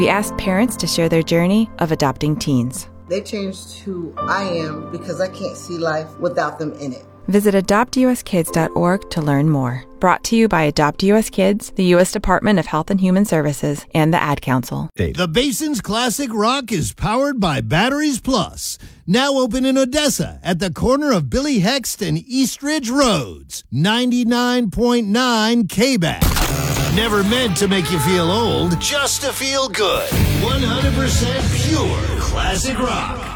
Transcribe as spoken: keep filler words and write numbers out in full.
We asked parents to share their journey of adopting teens. They changed who I am because I can't see life without them in it. Visit adopt u s kids dot org to learn more. Brought to you by Adopt U S Kids, the U S Department of Health and Human Services, and the Ad Council. The Basin's Classic Rock is powered by Batteries Plus. Now open in Odessa at the corner of Billy Hext and East Ridge Roads. ninety-nine point nine K B A C. Never meant to make you feel old, just to feel good. one hundred percent pure classic rock.